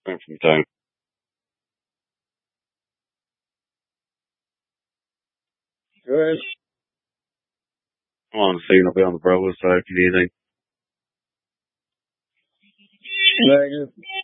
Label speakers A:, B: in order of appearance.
A: I'm from town. Good. I'm on the scene. I'll be on the Bravo side if you need anything. Very good.